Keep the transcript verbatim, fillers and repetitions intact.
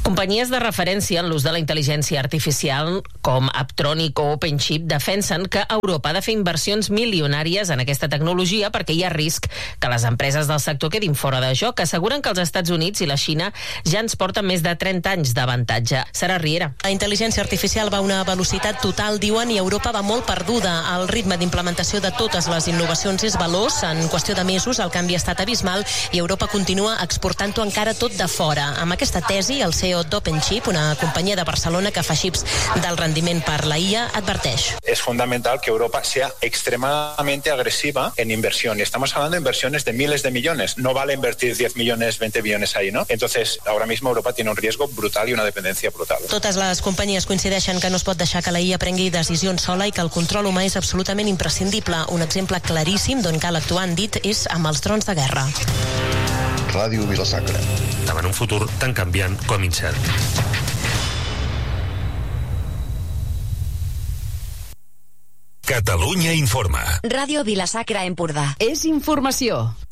Companyies de referència en l'ús de la intel·ligència artificial com Apptronic o OpenChip defensen que Europa ha de fer inversions milionàries en aquesta tecnologia perquè hi ha risc que les empreses del sector quedin fora de joc. Asseguren que els Estats Units i la Xina ja ens porten més de trenta anys d'avantatge. Sara Riera. La intel·ligència artificial va a una velocitat total, diuen, i Europa va molt perduda. El ritme d'implementació de totes les innovacions és veloç. En qüestió de mesos el canvi ha estat abismal i Europa continua exportant-ho encara tot de fora. Amb aquesta tesi, el C E O d'OpenChip, una companyia de Barcelona que fa xips del rendiment per la I A, adverteix. Es fundamental que Europa sea extremadamente agresiva en inversión. Estamos hablando de inversiones de miles de millones. No vale invertir diez millones, veinte millones ahí, ¿no? Entonces, ahora mismo Europa tiene un riesgo brutal y una dependencia brutal. Totes les companyies coincideixen que no es pot deixar que la I A prengui decisions sola i que el control humà és absolutament imprescindible. Un exemple claríssim d'on cal actuar, han dit, és amb els drons de guerra. Ràdio Vila-sacra. Davant un futur tan canviant com incert. Catalunya informa. Ràdio Vila-sacra, Empordà. És informació.